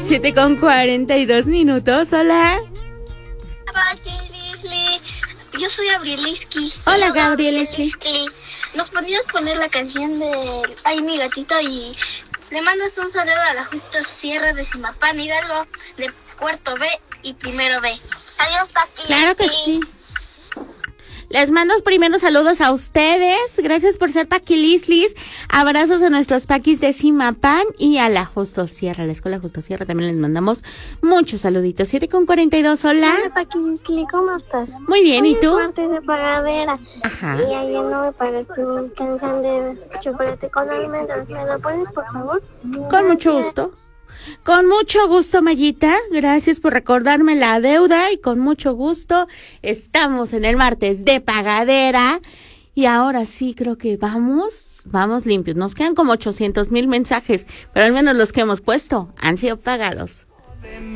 7:42. Hola. Yo soy Gabrieliski. Hola, Gabrieliski. Nos podías poner la canción de Ay, mi gatito, y le mandas un saludo a la Justo Sierra de Zimapán Hidalgo, de cuarto B y primero B. Adiós, Paqui. Claro que sí. Les mando primeros saludos a ustedes. Gracias por ser paquilislis. Abrazos a nuestros paquis de Zimapán y a la Justo Sierra, la Escuela Justo Sierra. También les mandamos muchos saluditos. 7:42. Hola. Hola, paquilisli, ¿cómo estás? Muy bien, Hoy ¿y tú? Es martes de pagadera. Ajá. Y ayer no me pagaste mi canción de chocolate con almendras. ¿Me la pones, por favor? Con mucho gusto. Con mucho gusto, Mayita. Gracias por recordarme la deuda y con mucho gusto estamos en el martes de pagadera. Y ahora sí creo que vamos limpios. Nos quedan como 800,000 mensajes, pero al menos los que hemos puesto han sido pagados.